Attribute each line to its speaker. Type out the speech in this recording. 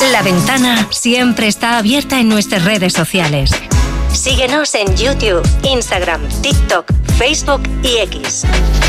Speaker 1: La ventana siempre está abierta en nuestras redes sociales. Síguenos en YouTube, Instagram, TikTok, Facebook y X.